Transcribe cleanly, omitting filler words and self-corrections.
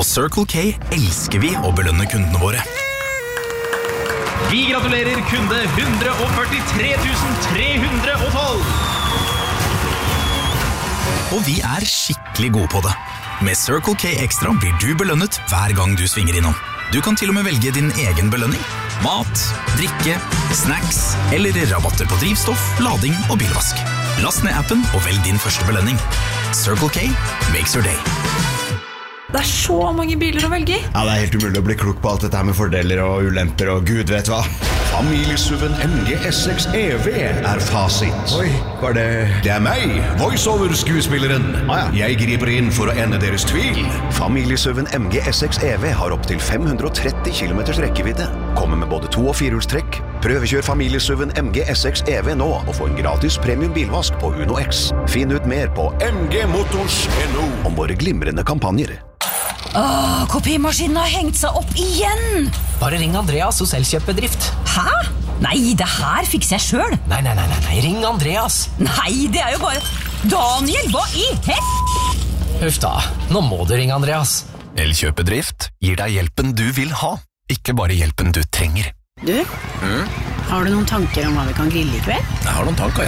På Circle K elsker vi å belønne kundene våre. Vi gratulerer kunde 143 312. Og vi skikkelig gode på det. Med Circle K Extra blir du belønnet hver gang du svinger innom. Du kan til og med velge din egen belønning. Mat, drikke, snacks eller rabatter på drivstoff, lading og bilvask. Last ned appen og velg din første belønning. Circle K makes your day. Det så mange biler å velge i. Ja, det helt umulig å bli klok på alt dette her med fordeler og ulemper og gud vet hva. Familiesuven MG S6 EV fasit. Oi, var det... Det meg, voiceover-skuespilleren. Jeg griper inn for å ende deres tvil. Familiesuven MG S6 EV har opp til 530 km rekkevidde. Kommer med både 2- og 4-hjulstrekk. Prøvekjør familiesuven MG S6 EV nå og få en gratis premium bilvask på Uno X. Finn ut mer på mgmotors.no om våre glimrende kampanjer. Kopimaskinen har hengt seg opp igjen. Bare ring Andreas hos Elkjøpbedrift. Hæ? Nei, det her fikser jeg selv. Nei, ring Andreas. Nei, det jo bare... Daniel, hva i Huff da, nå må du ringe Andreas. Elkjøpbedrift gir deg hjelpen du vil ha, ikke bare hjelpen du trenger. Du, har du noen tanker om hva vi kan grille i kveld? Jeg har noen tanker,